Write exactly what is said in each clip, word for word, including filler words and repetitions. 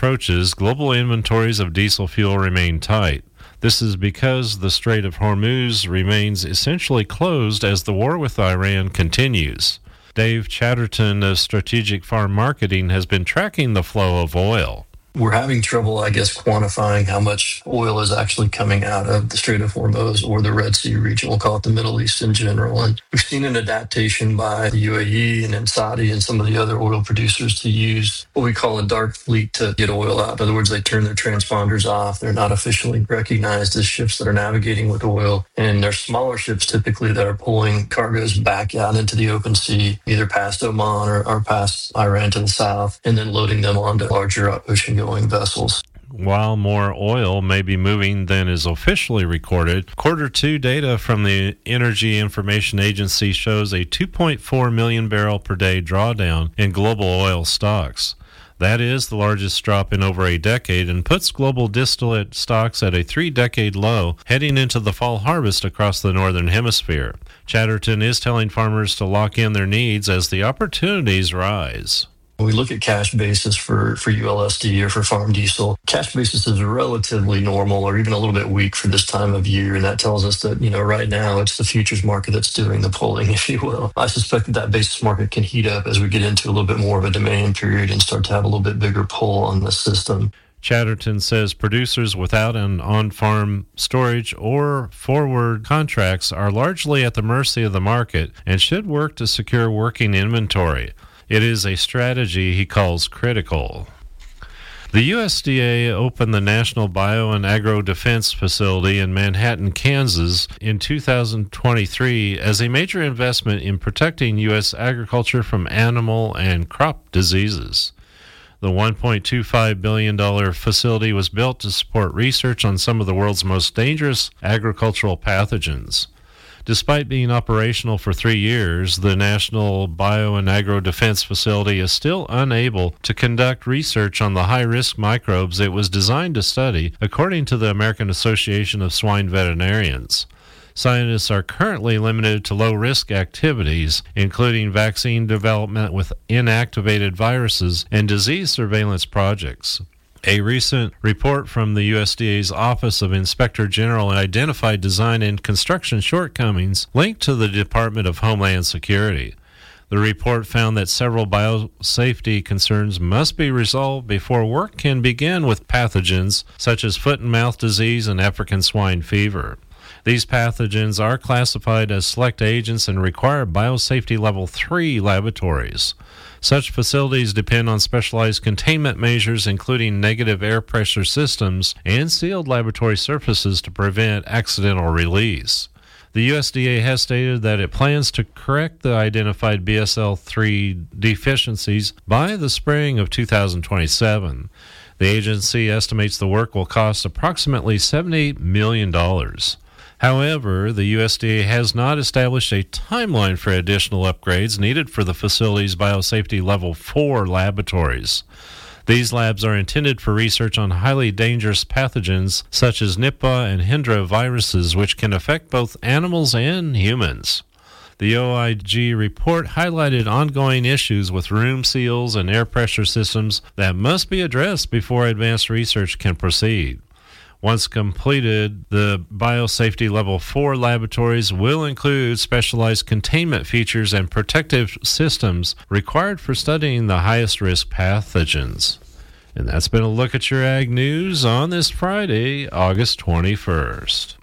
approaches, global inventories of diesel fuel remain tight. This is because the Strait of Hormuz remains essentially closed as the war with Iran continues. Dave Chatterton of Strategic Farm Marketing has been tracking the flow of oil. We're having trouble, I guess, quantifying how much oil is actually coming out of the Strait of Hormuz or the Red Sea region. We'll call it the Middle East in general. And we've seen an adaptation by the U A E and then Saudi and some of the other oil producers to use what we call a dark fleet to get oil out. In other words, they turn their transponders off. They're not officially recognized as ships that are navigating with oil. And they're smaller ships typically that are pulling cargoes back out into the open sea, either past Oman or, or past Iran to the south, and then loading them onto larger ocean vessels. While more oil may be moving than is officially recorded, quarter two data from the Energy Information Agency shows a two point four million barrel per day drawdown in global oil stocks. That is the largest drop in over a decade and puts global distillate stocks at a three-decade low heading into the fall harvest across the northern hemisphere. Chatterton is telling farmers to lock in their needs as the opportunities rise. When we look at cash basis for, for U L S D or for farm diesel, cash basis is relatively normal or even a little bit weak for this time of year. And that tells us that, you know, right now it's the futures market that's doing the pulling, if you will. I suspect that that basis market can heat up as we get into a little bit more of a demand period and start to have a little bit bigger pull on the system. Chatterton says producers without an on-farm storage or forward contracts are largely at the mercy of the market and should work to secure working inventory. It is a strategy he calls critical. The U S D A opened the National Bio and Agro Defense Facility in Manhattan, Kansas in two thousand twenty-three as a major investment in protecting U S agriculture from animal and crop diseases. The one point two five billion dollars facility was built to support research on some of the world's most dangerous agricultural pathogens. Despite being operational for three years, the National Bio and Agro Defense Facility is still unable to conduct research on the high-risk microbes it was designed to study, according to the American Association of Swine Veterinarians. Scientists are currently limited to low-risk activities, including vaccine development with inactivated viruses and disease surveillance projects. A recent report from the U S D A's Office of Inspector General identified design and construction shortcomings linked to the Department of Homeland Security. The report found that several biosafety concerns must be resolved before work can begin with pathogens such as foot and mouth disease and African swine fever. These pathogens are classified as select agents and require biosafety level three laboratories. Such facilities depend on specialized containment measures, including negative air pressure systems and sealed laboratory surfaces to prevent accidental release. The U S D A has stated that it plans to correct the identified B S L three deficiencies by the spring of two thousand twenty-seven. The agency estimates the work will cost approximately seventy million dollars. However, the U S D A has not established a timeline for additional upgrades needed for the facility's biosafety level four laboratories. These labs are intended for research on highly dangerous pathogens such as Nipah and Hendra viruses, which can affect both animals and humans. The O I G report highlighted ongoing issues with room seals and air pressure systems that must be addressed before advanced research can proceed. Once completed, the Biosafety Level four laboratories will include specialized containment features and protective systems required for studying the highest risk pathogens. And that's been a look at your Ag News on this Friday, August twenty-first.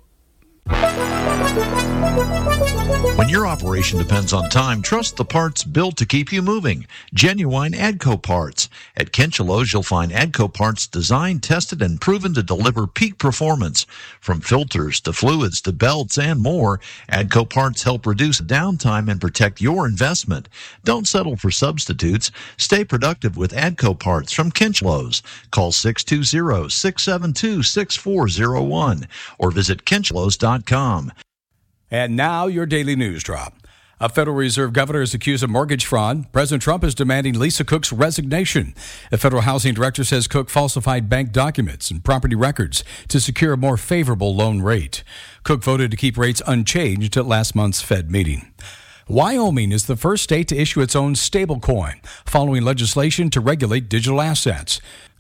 When your operation depends on time, trust the parts built to keep you moving. Genuine AGCO parts. At Kinchelo's, you'll find AGCO parts designed, tested, and proven to deliver peak performance. From filters to fluids to belts and more, AGCO parts help reduce downtime and protect your investment. Don't settle for substitutes. Stay productive with AGCO parts from Kinchelo's. Call six two zero, six seven two, six four zero one or visit kinchelos dot com. And now your daily news drop. A Federal Reserve governor is accused of mortgage fraud. President Trump is demanding Lisa Cook's resignation. A federal housing director says Cook falsified bank documents and property records to secure a more favorable loan rate. Cook voted to keep rates unchanged at last month's Fed meeting. Wyoming is the first state to issue its own stablecoin, following legislation to regulate digital assets.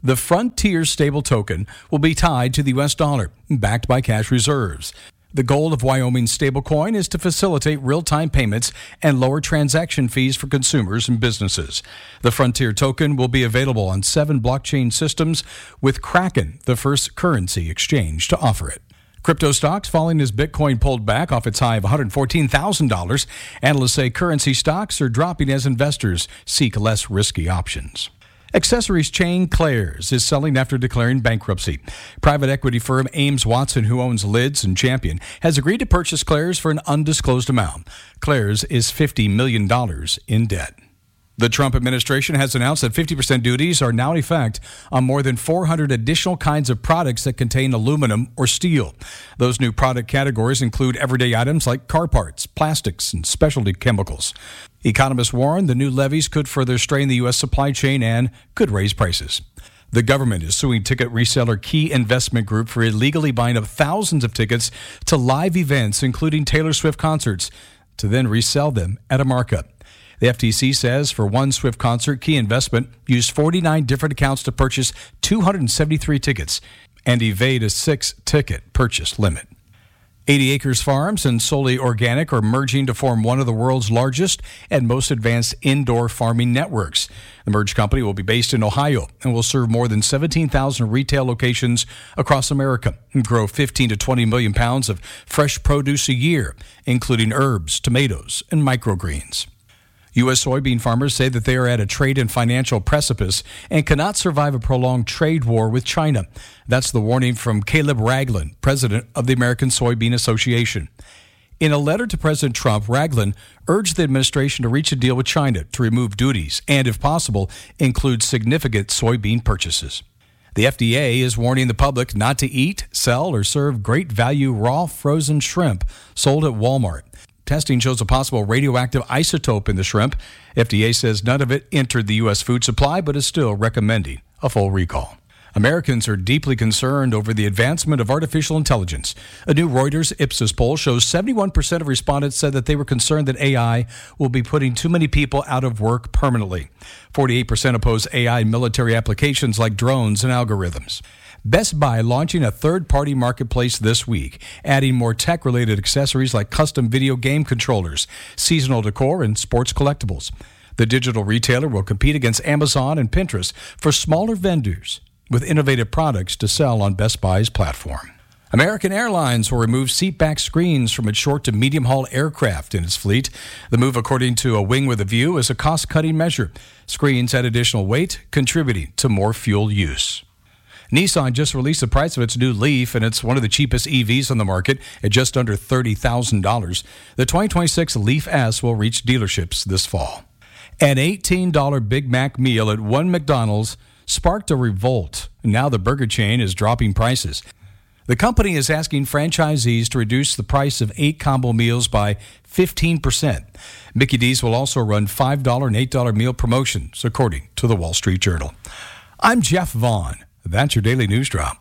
The Frontier stable token will be tied to the U S dollar, backed by cash reserves. The goal of Wyoming's stablecoin is to facilitate real-time payments and lower transaction fees for consumers and businesses. The Frontier token will be available on seven blockchain systems, with Kraken the first currency exchange to offer it. Crypto stocks falling as Bitcoin pulled back off its high of one hundred fourteen thousand dollars. Analysts say currency stocks are dropping as investors seek less risky options. Accessories chain Claire's is selling after declaring bankruptcy. Private equity firm Ames Watson, who owns Lids and Champion, has agreed to purchase Claire's for an undisclosed amount. Claire's is fifty million dollars in debt. The Trump administration has announced that fifty percent duties are now in effect on more than four hundred additional kinds of products that contain aluminum or steel. Those new product categories include everyday items like car parts, plastics, and specialty chemicals. Economists warn the new levies could further strain the U S supply chain and could raise prices. The government is suing ticket reseller Key Investment Group for illegally buying up thousands of tickets to live events, including Taylor Swift concerts, to then resell them at a markup. The F T C says for one Swift concert, Key Investment used forty-nine different accounts to purchase two hundred seventy-three tickets and evade a six-ticket purchase limit. eighty Acres Farms and Solely Organic are merging to form one of the world's largest and most advanced indoor farming networks. The merged company will be based in Ohio and will serve more than seventeen thousand retail locations across America and grow fifteen to twenty million pounds of fresh produce a year, including herbs, tomatoes, and microgreens. U S soybean farmers say that they are at a trade and financial precipice and cannot survive a prolonged trade war with China. That's the warning from Caleb Ragland, president of the American Soybean Association. In a letter to President Trump, Ragland urged the administration to reach a deal with China to remove duties and, if possible, include significant soybean purchases. The F D A is warning the public not to eat, sell, or serve great value raw frozen shrimp sold at Walmart. Testing shows a possible radioactive isotope in the shrimp. F D A says none of it entered the U S food supply, but is still recommending a full recall. Americans are deeply concerned over the advancement of artificial intelligence. A new Reuters Ipsos poll shows seventy-one percent of respondents said that they were concerned that A I will be putting too many people out of work permanently. forty-eight percent oppose A I in military applications like drones and algorithms. Best Buy launching a third-party marketplace this week, adding more tech-related accessories like custom video game controllers, seasonal decor, and sports collectibles. The digital retailer will compete against Amazon and Pinterest for smaller vendors with innovative products to sell on Best Buy's platform. American Airlines will remove seatback screens from its short to medium-haul aircraft in its fleet. The move, according to A Wing with a View, is a cost-cutting measure. Screens add additional weight, contributing to more fuel use. Nissan just released the price of its new Leaf, and it's one of the cheapest E Vs on the market at just under thirty thousand dollars. The twenty twenty-six Leaf S will reach dealerships this fall. An eighteen dollars Big Mac meal at one McDonald's sparked a revolt. Now the burger chain is dropping prices. The company is asking franchisees to reduce the price of eight combo meals by fifteen percent. Mickey D's will also run five dollars and eight dollars meal promotions, according to the Wall Street Journal. I'm Jeff Vaughn. That's your Daily News Drop.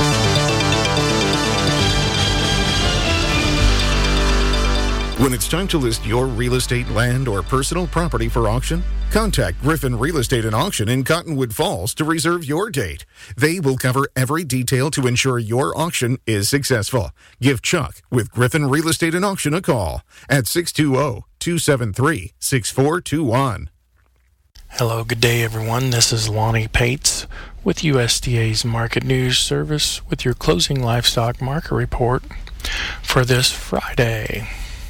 When it's time to list your real estate, land, or personal property for auction, contact Griffin Real Estate and Auction in Cottonwood Falls to reserve your date. They will cover every detail to ensure your auction is successful. Give Chuck with Griffin Real Estate and Auction a call at six two zero, two seven three, six four two one. Hello, good day, everyone. This is Lonnie Pates with U S D A's Market News Service with your closing livestock market report for this Friday.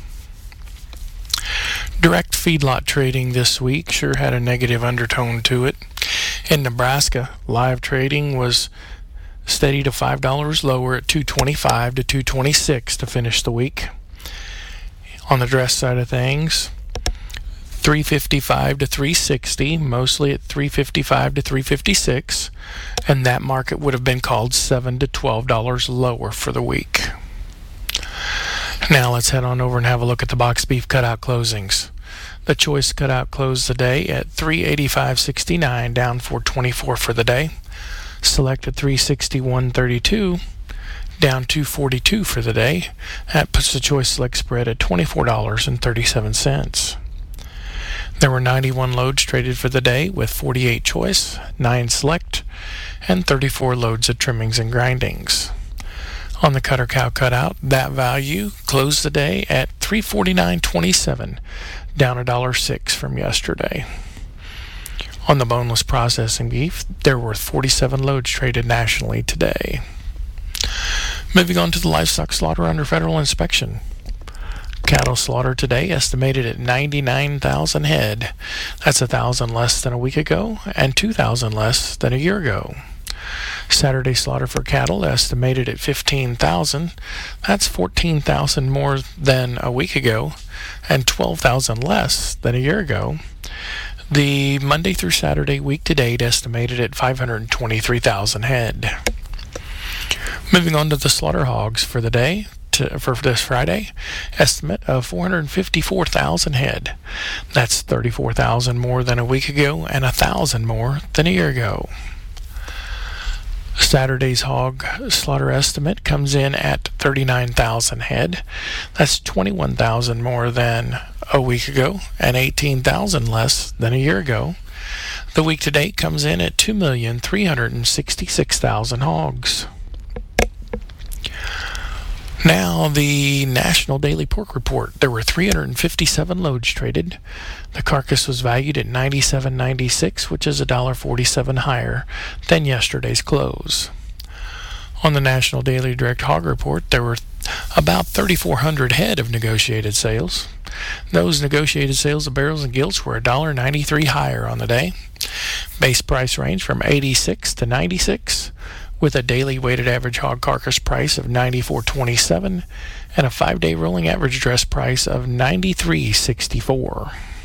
Direct feedlot trading this week sure had a negative undertone to it. In Nebraska, live trading was steady to five dollars lower at two twenty-five to two twenty-six to finish the week. On the dress side of things, three fifty-five to three sixty, mostly at three fifty-five to three fifty-six, and that market would have been called seven to twelve dollars lower for the week. Now let's head on over and have a look at the box beef cutout closings. The choice cutout closed the day at three eighty-five sixty-nine, down four twenty-four for the day. Select at three sixty-one thirty-two, down two forty-two for the day. That puts the choice select spread at twenty-four dollars and thirty-seven cents. There were ninety-one loads traded for the day with forty-eight choice, nine select, and thirty-four loads of trimmings and grindings. On the cutter cow cutout, that value closed the day at three forty-nine twenty-seven, down a dollar six from yesterday. On the boneless processing beef, there were forty-seven loads traded nationally today. Moving on to the livestock slaughter under federal inspection. Cattle slaughter today estimated at ninety-nine thousand head. That's one thousand less than a week ago and two thousand less than a year ago. Saturday slaughter for cattle estimated at fifteen thousand. That's fourteen thousand more than a week ago and twelve thousand less than a year ago. The Monday through Saturday week to date estimated at five hundred twenty-three thousand head. Moving on to the slaughter hogs for the day. To, for this Friday, estimate of four hundred fifty-four thousand head. That's thirty-four thousand more than a week ago and one thousand more than a year ago. Saturday's hog slaughter estimate comes in at thirty-nine thousand head. That's twenty-one thousand more than a week ago and eighteen thousand less than a year ago. The week to date comes in at two million three hundred sixty-six thousand hogs. Now, the National Daily Pork Report. There were three hundred fifty-seven loads traded. The carcass was valued at ninety-seven ninety-six, which is one dollar forty-seven higher than yesterday's close. On the National Daily Direct Hog Report, there were about thirty-four hundred head of negotiated sales. Those negotiated sales of barrels and gilts were one dollar ninety-three higher on the day. Base price range from eighty-six to ninety-six. With a daily weighted average hog carcass price of ninety-four twenty-seven and a five-day rolling average dress price of ninety-three sixty-four.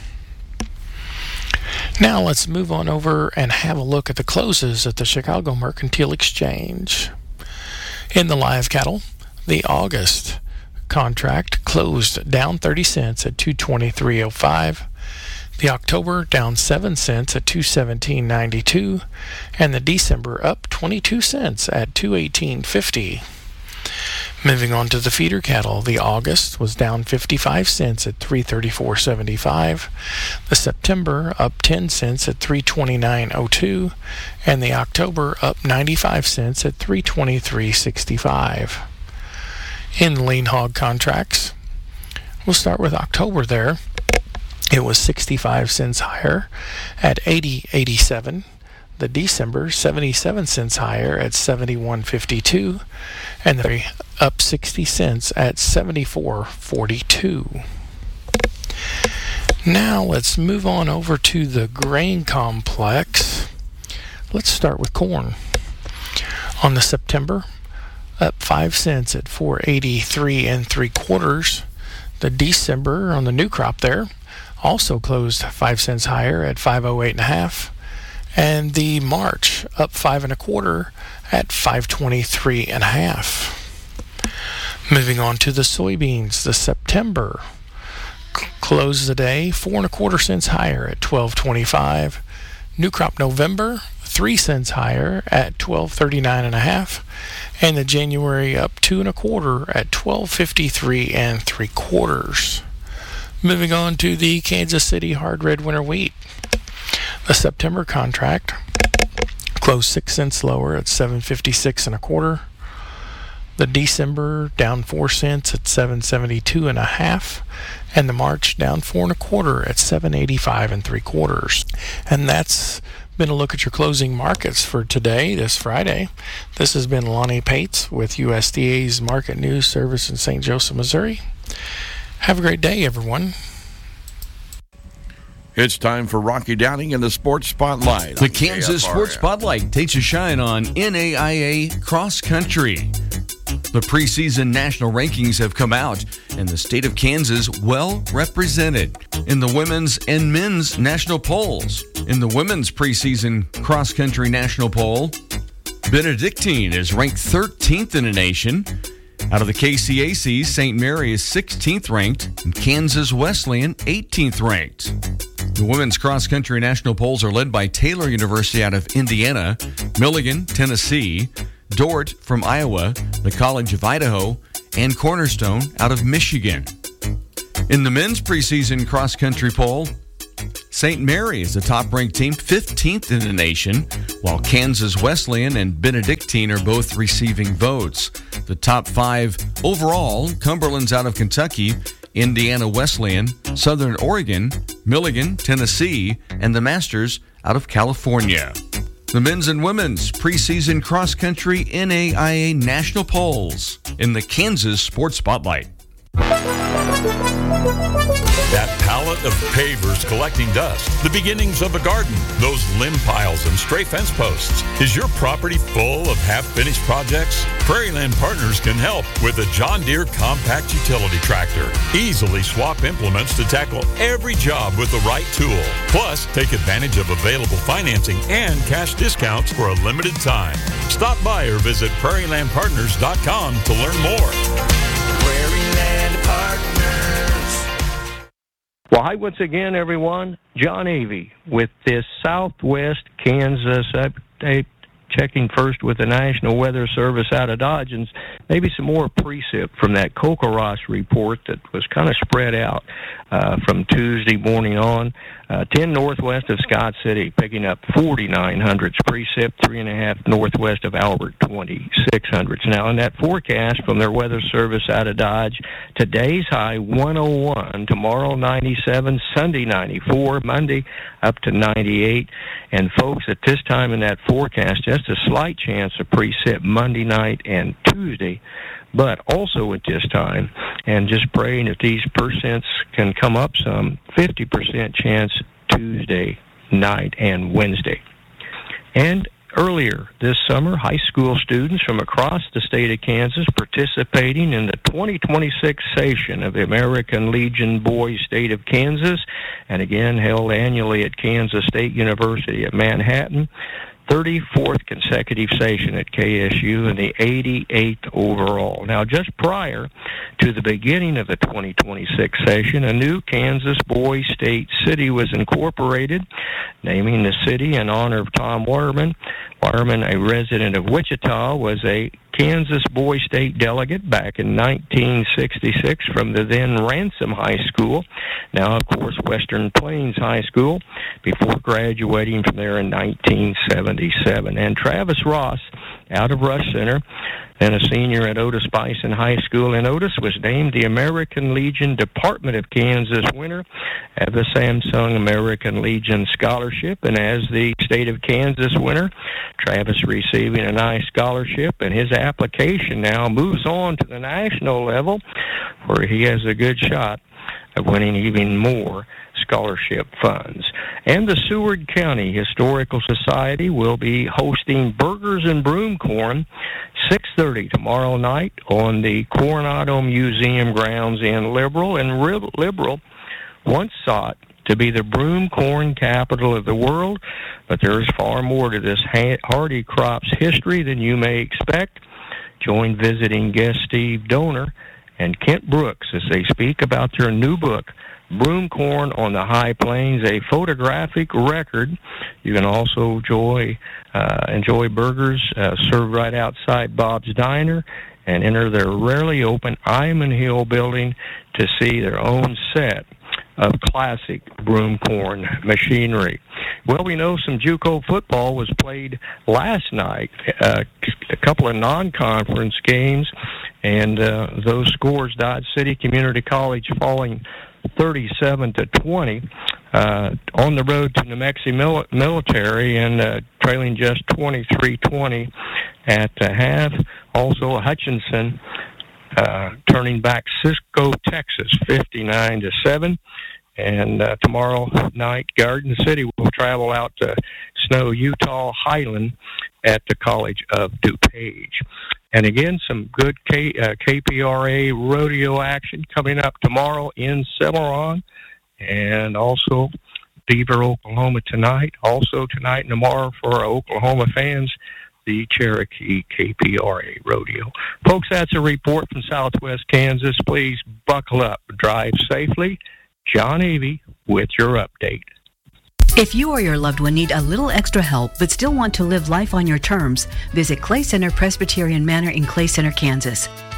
Now let's move on over and have a look at the closes at the Chicago Mercantile Exchange. In the live cattle, the August contract closed down thirty cents at two twenty-three oh five. The October down seven cents at two seventeen ninety-two, and the December up twenty-two cents at two eighteen fifty. Moving on to the feeder cattle, the August was down fifty-five cents at three thirty-four seventy-five. The September up ten cents at three twenty-nine oh two, and the October up ninety-five cents at three twenty-three sixty-five. In the lean hog contracts, we'll start with October there. It was sixty-five cents higher at eighty eighty-seven. The December seventy-seven cents higher at seventy-one fifty-two, and the up sixty cents at seventy-four forty-two. Now let's move on over to the grain complex. Let's start with corn. On the September, up five cents at four eighty-three and three quarters. The December on the new crop there also closed five cents higher at five oh eight and a half, and the March up five and a quarter at five twenty-three and a half. Moving on to the soybeans, the September c- closed the day four and a quarter cents higher at twelve twenty-five. New crop November three cents higher at twelve thirty-nine and a half, and the January up two and a quarter at twelve fifty-three and three quarters. Moving on to the Kansas City hard red winter wheat. The September contract closed six cents lower at seven fifty-six and a quarter. The December down four cents at seven seventy-two and a half, and the March down four and a quarter at seven eighty-five and three quarters. And that's been a look at your closing markets for today, this Friday. This has been Lonnie Pates with U S D A's Market News Service in Saint Joseph, Missouri. Have a great day, everyone. It's time for Rocky Downing in the Sports Spotlight. The Kansas Sports Spotlight takes a shine on N A I A cross country. The preseason national rankings have come out, and the state of Kansas well represented in the women's and men's national polls. In the women's preseason cross-country national poll, Benedictine is ranked thirteenth in the nation. Out of the K C A C, Saint Mary is sixteenth ranked, and Kansas Wesleyan eighteenth ranked. The women's cross-country national polls are led by Taylor University out of Indiana, Milligan, Tennessee, Dort from Iowa, the College of Idaho, and Cornerstone out of Michigan. In the men's preseason cross-country poll, Saint Mary is the top-ranked team, fifteenth in the nation, while Kansas Wesleyan and Benedictine are both receiving votes. The top five overall, Cumberland's out of Kentucky, Indiana Wesleyan, Southern Oregon, Milligan, Tennessee, and the Masters out of California. The men's and women's preseason cross-country N A I A national polls in the Kansas Sports Spotlight. That pallet of pavers collecting dust, the beginnings of a garden, those limb piles and stray fence posts. Is your property full of half-finished projects? Prairieland Partners can help with a John Deere compact utility tractor. Easily swap implements to tackle every job with the right tool. Plus, take advantage of available financing and cash discounts for a limited time. Stop by or visit prairie land partners dot com to learn more. Prairieland Partners. Well, hi once again, everyone. John Avey with this Southwest Kansas update, checking first with the National Weather Service out of Dodge, and maybe some more precip from that CoCoRaHS report that was kind of spread out uh, from Tuesday morning on. Uh, ten northwest of Scott City, picking up forty-nine hundredths precip, three and a half northwest of Albert, twenty-six hundredths. Now, in that forecast from their weather service out of Dodge, today's high one oh one, tomorrow ninety-seven, Sunday ninety-four, Monday up to ninety-eight. And folks, at this time in that forecast, just a slight chance of precip Monday night and Tuesday. But also at this time, and just praying if these percents can come up some, fifty percent chance Tuesday night and Wednesday. And earlier this summer, high school students from across the state of Kansas participating in the twenty twenty-six session of the American Legion Boys State of Kansas, and again held annually at Kansas State University at Manhattan. thirty-fourth consecutive session at K S U and the eighty-eighth overall. Now, just prior to the beginning of the twenty twenty-six session, a new Kansas Boys State city was incorporated, naming the city in honor of Tom Waterman. Waterman, a resident of Wichita, was a Kansas Boys State delegate back in nineteen sixty-six from the then Ransom High School, now, of course, Western Plains High School, before graduating from there in nineteen seventy-seven. And Travis Ross, out of Rush Center, and a senior at Otis Bison High School in Otis, was named the American Legion Department of Kansas winner of the Samsung American Legion Scholarship. And as the state of Kansas winner, Travis receiving a nice scholarship, and his application now moves on to the national level, where he has a good shot of winning even more scholarship funds. And the Seward County Historical Society will be hosting Burgers and Broomcorn six thirty tomorrow night on the Coronado Museum grounds in Liberal. And Liberal once sought to be the broomcorn capital of the world, but there's far more to this hardy crop's history than you may expect. Join visiting guest Steve Donor and Kent Brooks as they speak about their new book, Broomcorn on the High Plains, a photographic record. You can also enjoy, uh, enjoy burgers uh, served right outside Bob's Diner, and enter their rarely open Iman Hill building to see their own set of classic broomcorn machinery. Well, we know some JUCO football was played last night, uh, a couple of non-conference games, and uh, those scores, Dodge City Community College falling thirty-seven to twenty uh, on the road to New Mexico Military, and uh, trailing just twenty-three twenty at the half. Also, Hutchinson uh, turning back Cisco, Texas, fifty-nine to seven. And uh, tomorrow night, Garden City will travel out to Snow, Utah Highland at the College of DuPage. And again, some good K, uh, K P R A rodeo action coming up tomorrow in Cimarron, and also Beaver, Oklahoma tonight. Also tonight and tomorrow for our Oklahoma fans, the Cherokee K P R A rodeo. Folks, that's a report from Southwest Kansas. Please buckle up, drive safely. John Avey with your update. If you or your loved one need a little extra help but still want to live life on your terms, visit Clay Center Presbyterian Manor in Clay Center, Kansas.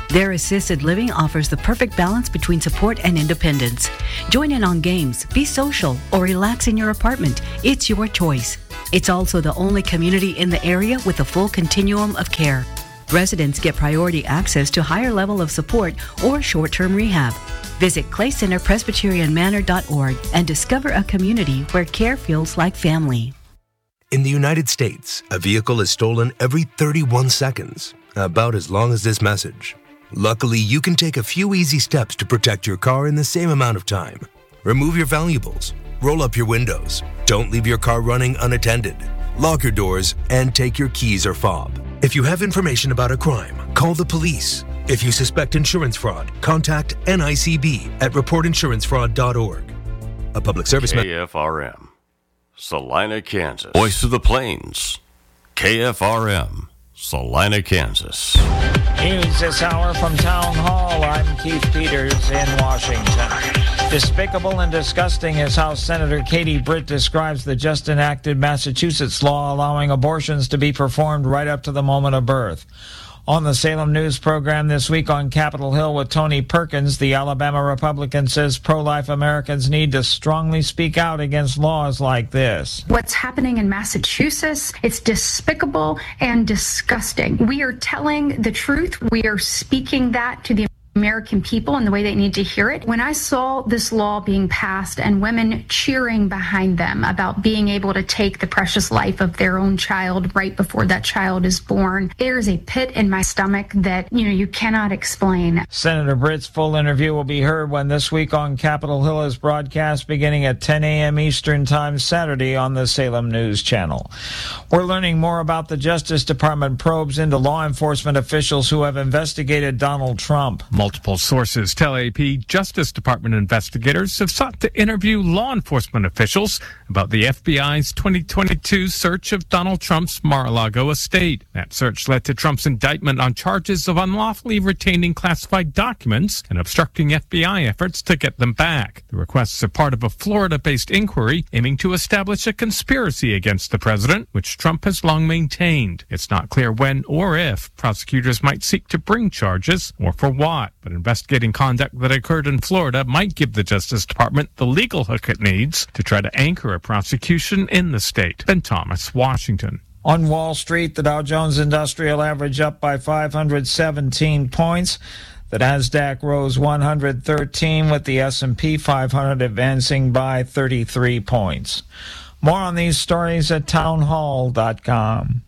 Their assisted living offers the perfect balance between support and independence. Join in on games, be social, or relax in your apartment. It's your choice. It's also the only community in the area with a full continuum of care. Residents get priority access to higher level of support or short-term rehab. Visit clay center presbyterian manor dot org and discover a community where care feels like family. In the United States, a vehicle is stolen every thirty-one seconds, about as long as this message. Luckily, you can take a few easy steps to protect your car in the same amount of time. Remove your valuables, roll up your windows, don't leave your car running unattended, lock your doors, and take your keys or fob. If you have information about a crime, call the police. If you suspect insurance fraud, contact N I C B at report insurance fraud dot org. A public service K F R M, Salina, Kansas. Voice of the Plains, K F R M, Salina, Kansas. News this hour from Town Hall. I'm Keith Peters in Washington. Despicable and disgusting is how Senator Katie Britt describes the just enacted Massachusetts law allowing abortions to be performed right up to the moment of birth. On the Salem News program this week on Capitol Hill with Tony Perkins, the Alabama Republican says pro-life Americans need to strongly speak out against laws like this. What's happening in Massachusetts, it's despicable and disgusting. We are telling the truth. We are speaking that to the American people in the way they need to hear it. When I saw this law being passed and women cheering behind them about being able to take the precious life of their own child right before that child is born, there's a pit in my stomach that, you know, you cannot explain. Senator Britt's full interview will be heard when This Week on Capitol Hill is broadcast beginning at ten a.m. Eastern Time Saturday on the Salem News Channel. We're learning more about the Justice Department probes into law enforcement officials who have investigated Donald Trump. Multiple sources tell A P Justice Department investigators have sought to interview law enforcement officials about the F B I's twenty twenty-two search of Donald Trump's Mar-a-Lago estate. That search led to Trump's indictment on charges of unlawfully retaining classified documents and obstructing F B I efforts to get them back. The requests are part of a Florida-based inquiry aiming to establish a conspiracy against the president, which Trump has long maintained. It's not clear when or if prosecutors might seek to bring charges or for what. But investigating conduct that occurred in Florida might give the Justice Department the legal hook it needs to try to anchor a prosecution in the state. Ben Thomas, Washington. On Wall Street, the Dow Jones Industrial Average up by five hundred seventeen points. The Nasdaq rose one hundred thirteen, with the S and P five hundred advancing by thirty-three points. More on these stories at town hall dot com.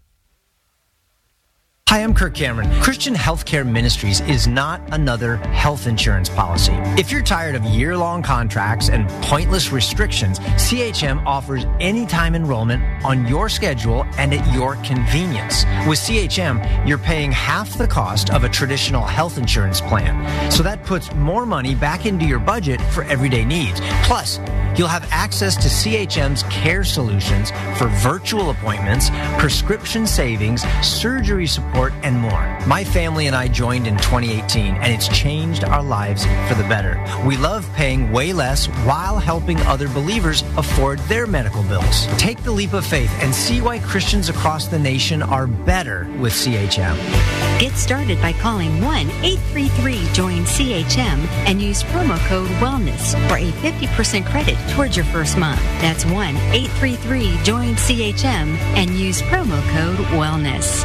Hi, I'm Kirk Cameron. Christian Healthcare Ministries is not another health insurance policy. If you're tired of year-long contracts and pointless restrictions, C H M offers anytime enrollment on your schedule and at your convenience. With C H M, you're paying half the cost of a traditional health insurance plan. So that puts more money back into your budget for everyday needs. Plus, you'll have access to C H M's care solutions for virtual appointments, prescription savings, surgery support, and more. My family and I joined in twenty eighteen, and it's changed our lives for the better. We love paying way less while helping other believers afford their medical bills. Take the leap of faith and see why Christians across the nation are better with C H M. Get started by calling one eight three three join C H M and use promo code WELLNESS for a fifty percent credit towards your first month. That's one eight three three join C H M and use promo code WELLNESS.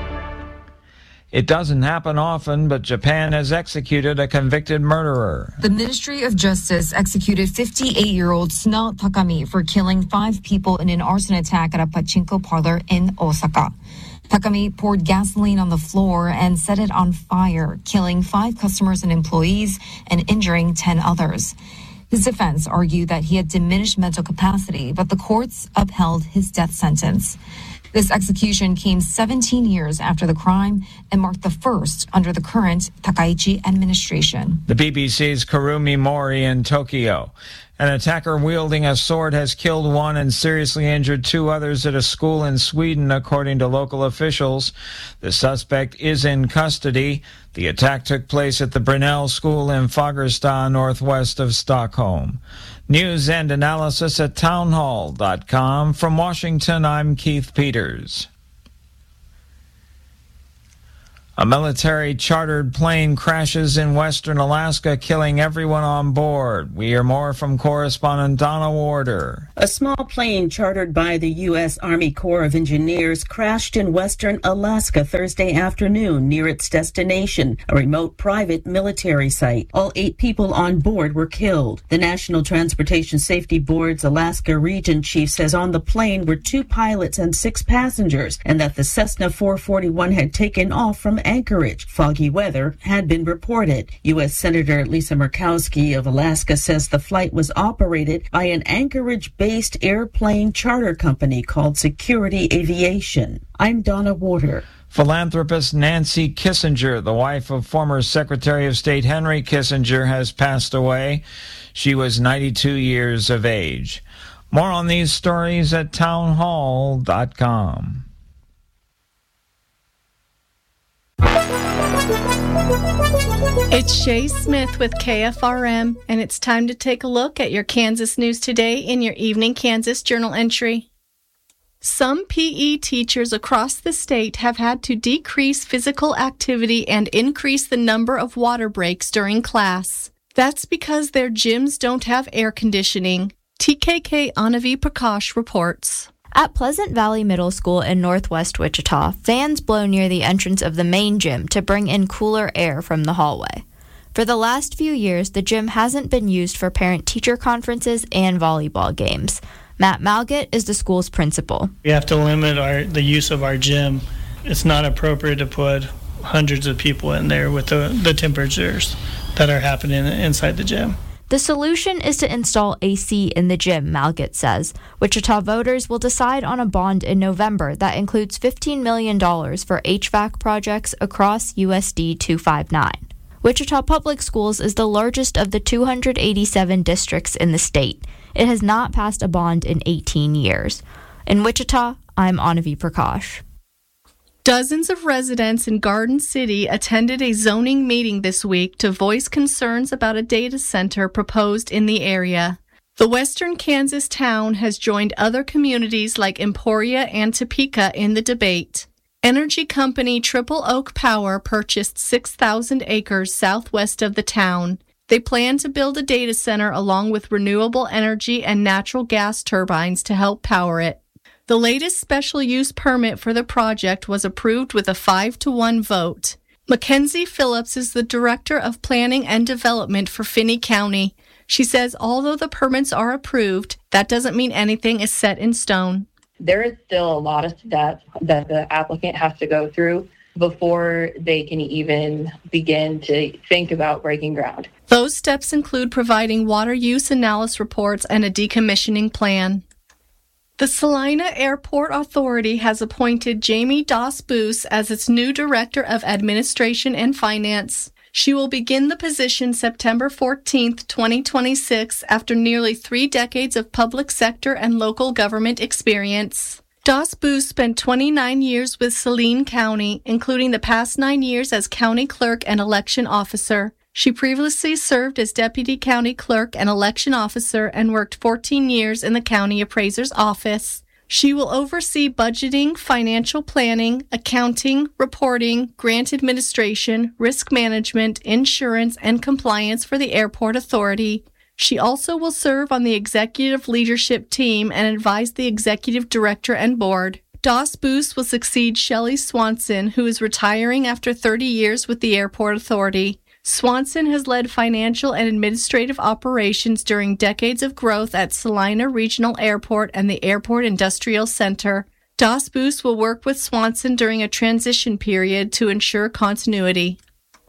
It doesn't happen often, but Japan has executed a convicted murderer. The Ministry of Justice executed fifty-eight-year-old Suna Takami for killing five people in an arson attack at a pachinko parlor in Osaka. Takami poured gasoline on the floor and set it on fire, killing five customers and employees and injuring ten others. His defense argued that he had diminished mental capacity, but the courts upheld his death sentence. This execution came seventeen years after the crime and marked the first under the current Takaichi administration. The B B C's Kurumi Mori in Tokyo. An attacker wielding a sword has killed one and seriously injured two others at a school in Sweden, according to local officials. The suspect is in custody. The attack took place at the Brunell School in Fagersta, northwest of Stockholm. News and analysis at town hall dot com. From Washington, I'm Keith Peters. A military chartered plane crashes in western Alaska, killing everyone on board. We hear more from correspondent Donna Warder. A small plane chartered by the U S Army Corps of Engineers crashed in western Alaska Thursday afternoon near its destination, a remote private military site. All eight people on board were killed. The National Transportation Safety Board's Alaska Region Chief says on the plane were two pilots and six passengers, and that the Cessna four forty-one had taken off from Anchorage. Foggy weather had been reported. U S Senator Lisa Murkowski of Alaska says the flight was operated by an Anchorage-based airplane charter company called Security Aviation. I'm Donna Warder. Philanthropist Nancy Kissinger, the wife of former Secretary of State Henry Kissinger, has passed away. She was ninety-two years of age. More on these stories at townhall dot com. It's Shay Smith with K F R M, and it's time to take a look at your Kansas news today in your Evening Kansas Journal entry. Some P E teachers across the state have had to decrease physical activity and increase the number of water breaks during class. That's because their gyms don't have air conditioning. T K K Anavi Prakash reports. At Pleasant Valley Middle School in northwest Wichita, fans blow near the entrance of the main gym to bring in cooler air from the hallway. For the last few years, the gym hasn't been used for parent-teacher conferences and volleyball games. Matt Malgett is the school's principal. We have to limit our the use of our gym. It's not appropriate to put hundreds of people in there with the, the temperatures that are happening inside the gym. The solution is to install A C in the gym, Malgett says. Wichita voters will decide on a bond in November that includes fifteen million dollars for H V A C projects across U S D two fifty-nine. Wichita Public Schools is the largest of the two hundred eighty-seven districts in the state. It has not passed a bond in eighteen years. In Wichita, I'm Anavi Prakash. Dozens of residents in Garden City attended a zoning meeting this week to voice concerns about a data center proposed in the area. The western Kansas town has joined other communities like Emporia and Topeka in the debate. Energy company Triple Oak Power purchased six thousand acres southwest of the town. They plan to build a data center along with renewable energy and natural gas turbines to help power it. The latest special use permit for the project was approved with a five to one vote. Mackenzie Phillips is the Director of Planning and Development for Finney County. She says although the permits are approved, that doesn't mean anything is set in stone. There is still a lot of steps that the applicant has to go through before they can even begin to think about breaking ground. Those steps include providing water use analysis reports and a decommissioning plan. The Salina Airport Authority has appointed Jamie Doss-Boos as its new Director of Administration and Finance. She will begin the position September fourteenth, twenty twenty-six, after nearly three decades of public sector and local government experience. Doss-Boos spent twenty-nine years with Saline County, including the past nine years as county clerk and election officer. She previously served as deputy county clerk and election officer and worked fourteen years in the county appraiser's office. She will oversee budgeting, financial planning, accounting, reporting, grant administration, risk management, insurance, and compliance for the airport authority. She also will serve on the executive leadership team and advise the executive director and board. Doss-Boos will succeed Shelley Swanson, who is retiring after thirty years with the airport authority. Swanson has led financial and administrative operations during decades of growth at Salina Regional Airport and the Airport Industrial Center. Doss-Boos will work with Swanson during a transition period to ensure continuity.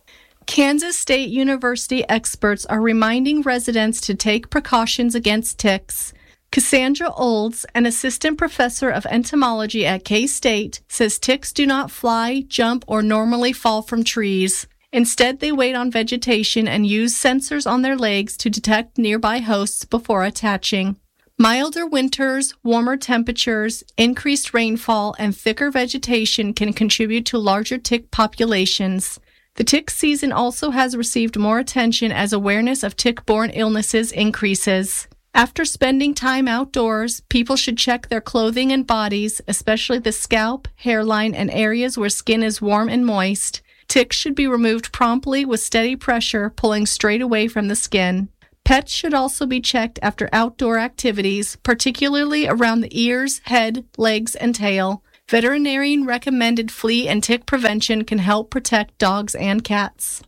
Kansas State University experts are reminding residents to take precautions against ticks. Cassandra Olds, an assistant professor of entomology at K-State, says ticks do not fly, jump, or normally fall from trees. Instead, they wait on vegetation and use sensors on their legs to detect nearby hosts before attaching. Milder winters, warmer temperatures, increased rainfall, and thicker vegetation can contribute to larger tick populations. The tick season also has received more attention as awareness of tick-borne illnesses increases. After spending time outdoors, people should check their clothing and bodies, especially the scalp, hairline, and areas where skin is warm and moist. Ticks should be removed promptly with steady pressure, pulling straight away from the skin. Pets should also be checked after outdoor activities, particularly around the ears, head, legs, and tail. Veterinarian recommended flea and tick prevention can help protect dogs and cats.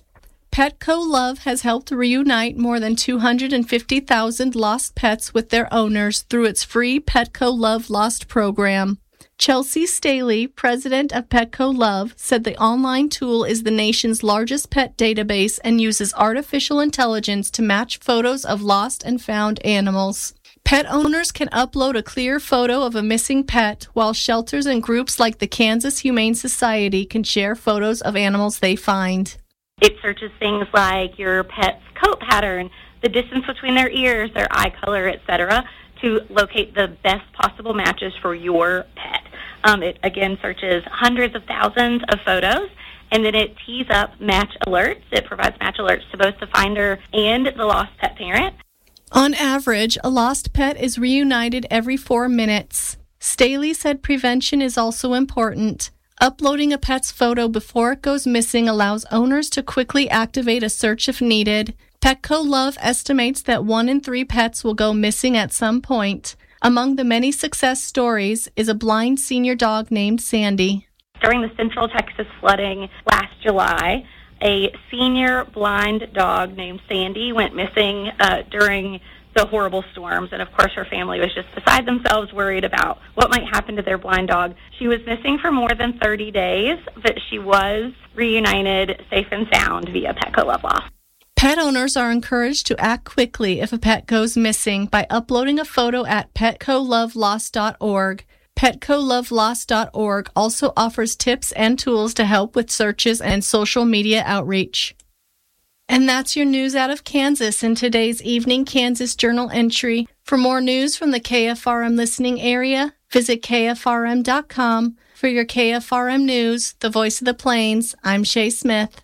Petco Love has helped reunite more than two hundred fifty thousand lost pets with their owners through its free Petco Love Lost program. Chelsea Staley, president of Petco Love, said the online tool is the nation's largest pet database and uses artificial intelligence to match photos of lost and found animals. Pet owners can upload a clear photo of a missing pet, while shelters and groups like the Kansas Humane Society can share photos of animals they find. It searches things like your pet's coat pattern, the distance between their ears, their eye color, et cetera, to locate the best possible matches for your pet. Um, it, again, searches hundreds of thousands of photos, and then it tees up match alerts. It provides match alerts to both the finder and the lost pet parent. On average, a lost pet is reunited every four minutes. Staley said prevention is also important. Uploading a pet's photo before it goes missing allows owners to quickly activate a search if needed. Petco Love estimates that one in three pets will go missing at some point. Among the many success stories is a blind senior dog named Sandy. During the Central Texas flooding last July, a senior blind dog named Sandy went missing uh, during the horrible storms, and of course her family was just beside themselves, worried about what might happen to their blind dog. She was missing for more than thirty days, but she was reunited safe and sound via Petco Love Lost. Pet owners are encouraged to act quickly if a pet goes missing by uploading a photo at petco love lost dot org. petco love lost dot org also offers tips and tools to help with searches and social media outreach. And that's your news out of Kansas in today's Evening Kansas Journal entry. For more news from the K F R M listening area, visit K F R M dot com. For your K F R M News, the voice of the Plains, I'm Shay Smith.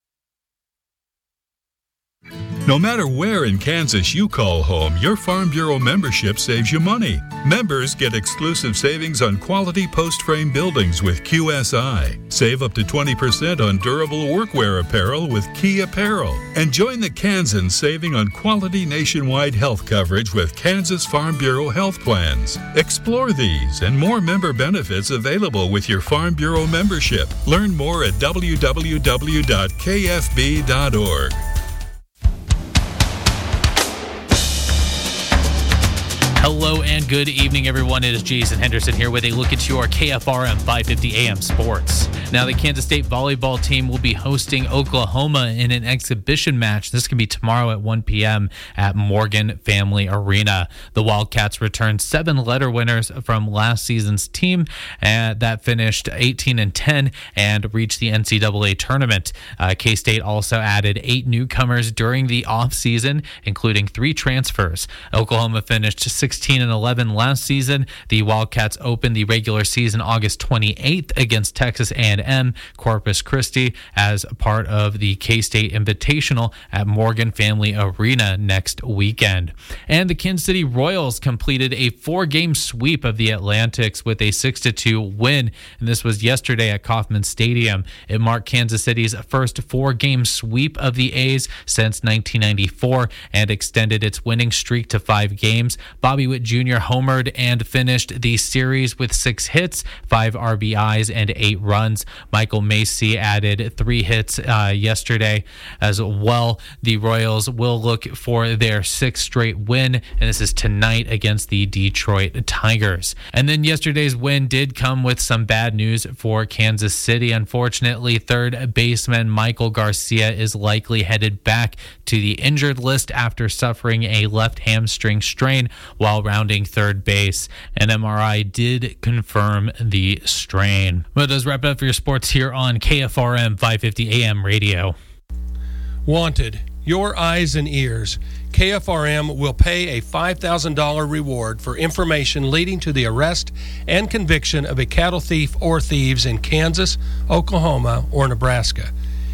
No matter where in Kansas you call home, your Farm Bureau membership saves you money. Members get exclusive savings on quality post-frame buildings with Q S I. Save up to twenty percent on durable workwear apparel with Key Apparel. And join the Kansans saving on quality nationwide health coverage with Kansas Farm Bureau health plans. Explore these and more member benefits available with your Farm Bureau membership. Learn more at w w w dot k f b dot org. Hello and good evening, everyone. It is Jason Henderson here with a look into your K F R M five fifty A M sports. Now, the Kansas State volleyball team will be hosting Oklahoma in an exhibition match. This can be tomorrow at one p.m. at Morgan Family Arena. The Wildcats returned seven letter winners from last season's team uh, that finished eighteen and ten and reached the N C double A tournament. Uh, K-State also added eight newcomers during the offseason, including three transfers. Oklahoma finished sixteen and eleven last season. The Wildcats opened the regular season August twenty-eighth against Texas A and M Corpus Christi as part of the K-State Invitational at Morgan Family Arena next weekend. And the Kansas City Royals completed a four-game sweep of the Atlantics with a six to two win, and this was yesterday at Kauffman Stadium. It marked Kansas City's first four-game sweep of the A's since nineteen ninety-four and extended its winning streak to five games. Bobby Witt Junior homered and finished the series with six hits, five R B Is, and eight runs. Michael Macy added three hits uh, yesterday as well. The Royals will look for their sixth straight win, and this is tonight against the Detroit Tigers. And then yesterday's win did come with some bad news for Kansas City. Unfortunately, third baseman Michael Garcia is likely headed back to the injured list after suffering a left hamstring strain while rounding third base. An M R I did confirm the strain. Well, that does wrap it up for your sports here on K F R M five fifty A M radio. Wanted, your eyes and ears. K F R M will pay a five thousand dollars reward for information leading to the arrest and conviction of a cattle thief or thieves in Kansas, Oklahoma, or Nebraska.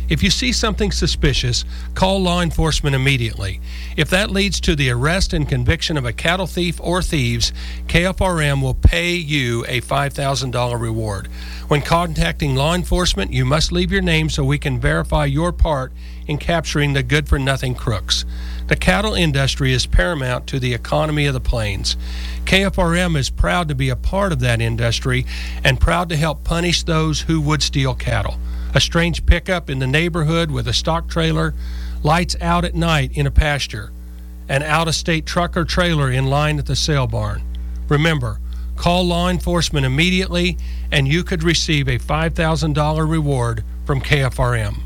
If you see something suspicious, call law enforcement immediately. If that leads to the arrest and conviction of a cattle thief or thieves, K F R M will pay you a five thousand dollars reward. When contacting law enforcement, you must leave your name so we can verify your part in capturing the good-for-nothing crooks. The cattle industry is paramount to the economy of the plains. K F R M is proud to be a part of that industry and proud to help punish those who would steal cattle. A strange pickup in the neighborhood with a stock trailer, lights out at night in a pasture, an out-of-state truck or trailer in line at the sale barn. Remember, call law enforcement immediately and you could receive a five thousand dollars reward from K F R M.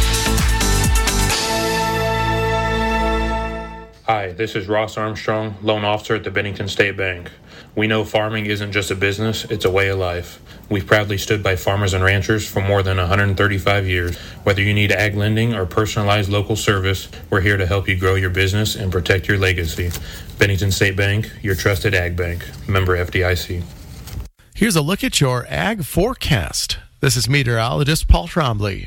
Hi, this is Ross Armstrong, loan officer at the Bennington State Bank. We know farming isn't just a business, it's a way of life. We've proudly stood by farmers and ranchers for more than one hundred thirty-five years. Whether you need ag lending or personalized local service, we're here to help you grow your business and protect your legacy. Bennington State Bank, your trusted ag bank. Member F D I C. Here's a look at your ag forecast. This is meteorologist Paul Trombley.